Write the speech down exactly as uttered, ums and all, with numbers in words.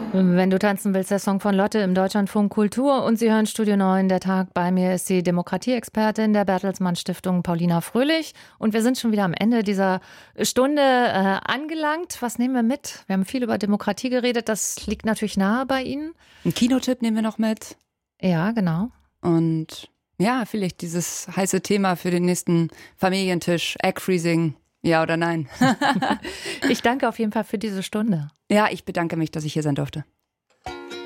Wenn du tanzen willst, der Song von Lotte im Deutschlandfunk Kultur. Und Sie hören Studio neun, der Tag. Bei mir ist die Demokratieexpertin der Bertelsmann Stiftung, Paulina Fröhlich. Und wir sind schon wieder am Ende dieser Stunde äh, angelangt. Was nehmen wir mit? Wir haben viel über Demokratie geredet. Das liegt natürlich nahe bei Ihnen. Ein Kinotipp nehmen wir noch mit. Ja, genau. Und ja, vielleicht dieses heiße Thema für den nächsten Familientisch, Egg Freezing. Ja oder nein? Ich danke auf jeden Fall für diese Stunde. Ja, ich bedanke mich, dass ich hier sein durfte.